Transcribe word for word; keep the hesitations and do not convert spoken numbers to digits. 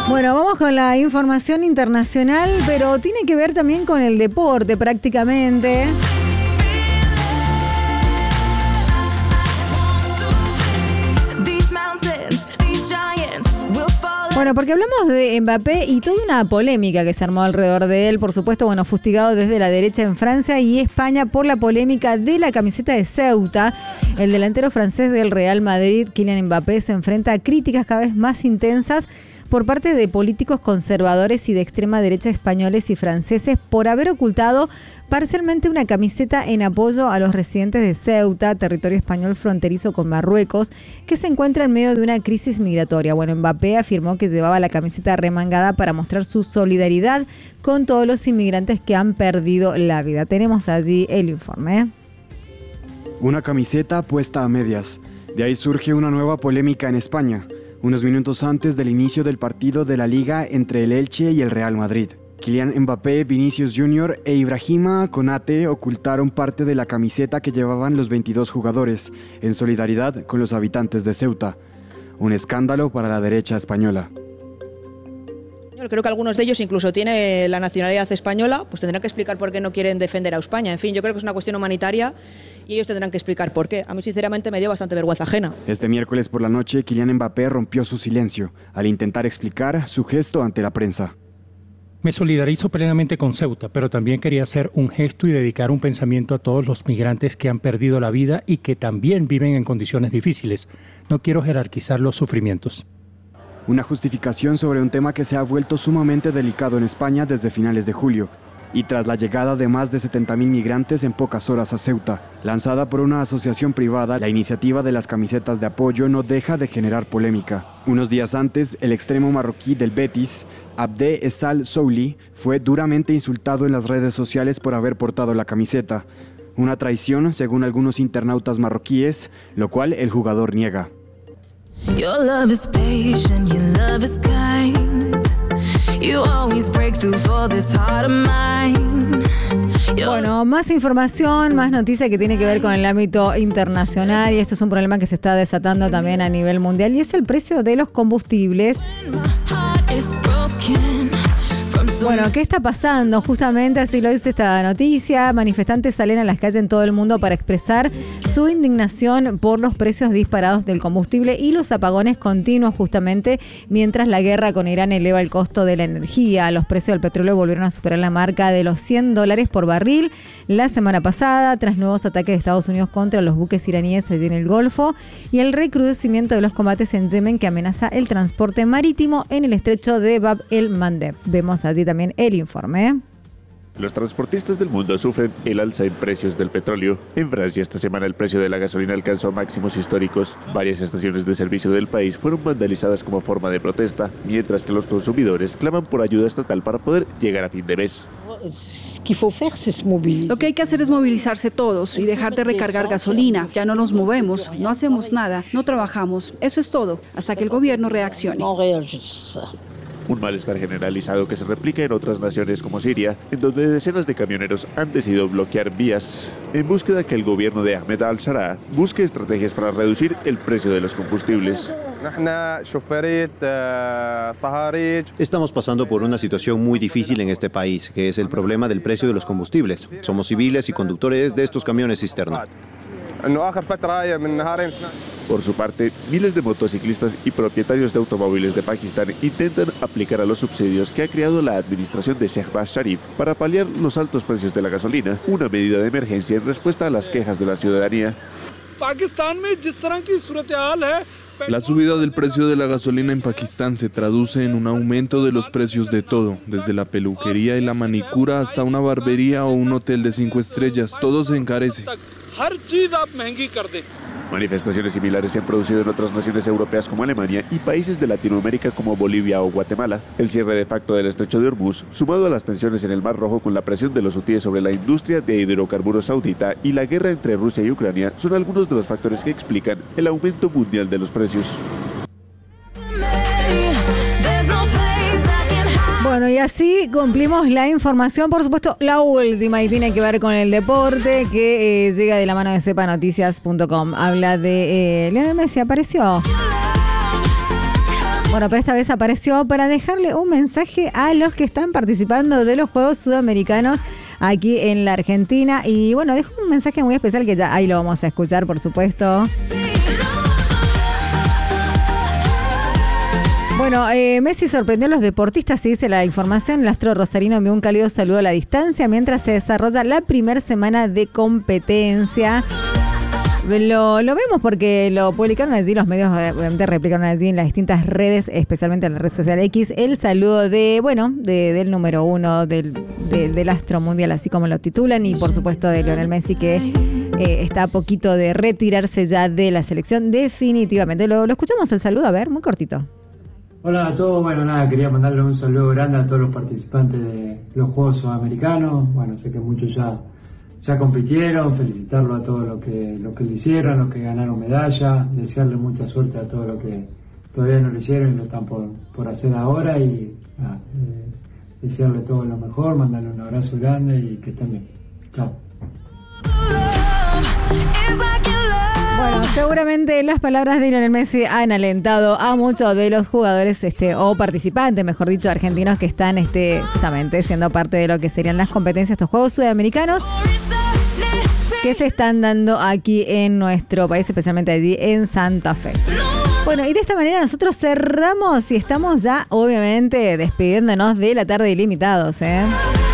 Bueno, vamos con la información internacional, pero tiene que ver también con el deporte prácticamente. Bueno, porque hablamos de Mbappé y toda una polémica que se armó alrededor de él, por supuesto, bueno, fustigado desde la derecha en Francia y España por la polémica de la camiseta de Ceuta. El delantero francés del Real Madrid, Kylian Mbappé, se enfrenta a críticas cada vez más intensas por parte de políticos conservadores y de extrema derecha españoles y franceses por haber ocultado parcialmente una camiseta en apoyo a los residentes de Ceuta, territorio español fronterizo con Marruecos, que se encuentra en medio de una crisis migratoria. Bueno, Mbappé afirmó que llevaba la camiseta remangada para mostrar su solidaridad con todos los inmigrantes que han perdido la vida. Tenemos allí el informe. Una camiseta puesta a medias. De ahí surge una nueva polémica en España, unos minutos antes del inicio del partido de la Liga entre el Elche y el Real Madrid. Kylian Mbappé, Vinicius Junior e Ibrahima Konate ocultaron parte de la camiseta que llevaban los veintidós jugadores, en solidaridad con los habitantes de Ceuta. Un escándalo para la derecha española. Creo que algunos de ellos incluso tienen la nacionalidad española, pues tendrán que explicar por qué no quieren defender a España. En fin, yo creo que es una cuestión humanitaria y ellos tendrán que explicar por qué. A mí sinceramente me dio bastante vergüenza ajena. Este miércoles por la noche, Kylian Mbappé rompió su silencio al intentar explicar su gesto ante la prensa. Me solidarizo plenamente con Ceuta, pero también quería hacer un gesto y dedicar un pensamiento a todos los migrantes que han perdido la vida y que también viven en condiciones difíciles. No quiero jerarquizar los sufrimientos. Una justificación sobre un tema que se ha vuelto sumamente delicado en España desde finales de julio y tras la llegada de más de setenta mil migrantes en pocas horas a Ceuta. Lanzada por una asociación privada, la iniciativa de las camisetas de apoyo no deja de generar polémica. Unos días antes, el extremo marroquí del Betis, Abde Essal Souli, fue duramente insultado en las redes sociales por haber portado la camiseta. Una traición, según algunos internautas marroquíes, lo cual el jugador niega. Your love is patient, your love is kind. You always break through for this heart of mine. Bueno, más información, más noticia que tiene que ver con el ámbito internacional y esto es un problema que se está desatando también a nivel mundial y es el precio de los combustibles. Bueno, ¿qué está pasando? Justamente así lo dice esta noticia. Manifestantes salen a las calles en todo el mundo para expresar su indignación por los precios disparados del combustible y los apagones continuos justamente mientras la guerra con Irán eleva el costo de la energía. Los precios del petróleo volvieron a superar la marca de los cien dólares por barril la semana pasada tras nuevos ataques de Estados Unidos contra los buques iraníes en el Golfo y el recrudecimiento de los combates en Yemen que amenaza el transporte marítimo en el estrecho de Bab el-Mandeb. Vemos allí también el informe. Los transportistas del mundo sufren el alza en precios del petróleo. En Francia esta semana el precio de la gasolina alcanzó máximos históricos. Varias estaciones de servicio del país fueron vandalizadas como forma de protesta, mientras que los consumidores claman por ayuda estatal para poder llegar a fin de mes. Lo que hay que hacer es movilizarse todos y dejar de recargar gasolina. Ya no nos movemos, no hacemos nada, no trabajamos. Eso es todo, hasta que el gobierno reaccione. Un malestar generalizado que se replica en otras naciones como Siria, en donde decenas de camioneros han decidido bloquear vías en búsqueda que el gobierno de Ahmed al-Sharaa busque estrategias para reducir el precio de los combustibles. Estamos pasando por una situación muy difícil en este país, que es el problema del precio de los combustibles. Somos civiles y conductores de estos camiones cisterna. Por su parte, miles de motociclistas y propietarios de automóviles de Pakistán intentan aplicar a los subsidios que ha creado la administración de Shehbaz Sharif para paliar los altos precios de la gasolina, una medida de emergencia en respuesta a las quejas de la ciudadanía. La subida del precio de la gasolina en Pakistán se traduce en un aumento de los precios de todo, desde la peluquería y la manicura hasta una barbería o un hotel de cinco estrellas, todo se encarece. Manifestaciones similares se han producido en otras naciones europeas como Alemania y países de Latinoamérica como Bolivia o Guatemala. El cierre de facto del estrecho de Hormuz, sumado a las tensiones en el Mar Rojo con la presión de los hutíes sobre la industria de hidrocarburos saudita y la guerra entre Rusia y Ucrania, son algunos de los factores que explican el aumento mundial de los precios. Bueno, y así cumplimos la información, por supuesto, la última y tiene que ver con el deporte que eh, llega de la mano de sepa noticias punto com. Habla de eh, Lionel Messi, apareció. Bueno, pero esta vez apareció para dejarle un mensaje a los que están participando de los Juegos Sudamericanos aquí en la Argentina. Y bueno, dejó un mensaje muy especial que ya ahí lo vamos a escuchar, por supuesto. Bueno, eh, Messi sorprendió a los deportistas, se dice la información. El astro rosarino envió un cálido saludo a la distancia mientras se desarrolla la primera semana de competencia. Lo, lo vemos porque lo publicaron allí, los medios obviamente replicaron allí en las distintas redes, especialmente en la red social X, el saludo de, bueno, de, del número uno del, de, del astro mundial, así como lo titulan, y por supuesto de Lionel Messi, que eh, está a poquito de retirarse ya de la selección definitivamente. Lo, lo escuchamos el saludo, a ver, muy cortito. Hola a todos, bueno nada, quería mandarle un saludo grande a todos los participantes de los Juegos Sudamericanos. Bueno, sé que muchos ya, ya compitieron, felicitarlo a todos los que, lo que lo hicieron, los que ganaron medalla, desearle mucha suerte a todos los que todavía no lo hicieron y lo están por, por hacer ahora, y nada, eh, desearle todo lo mejor, mandarle un abrazo grande y que estén bien. Chao. Bueno, seguramente las palabras de Lionel Messi han alentado a muchos de los jugadores este, o participantes, mejor dicho, argentinos que están este, justamente siendo parte de lo que serían las competencias de estos Juegos Sudamericanos que se están dando aquí en nuestro país, especialmente allí en Santa Fe. Bueno, y de esta manera nosotros cerramos y estamos ya, obviamente, despidiéndonos de la tarde de Ilimitados, ¿eh?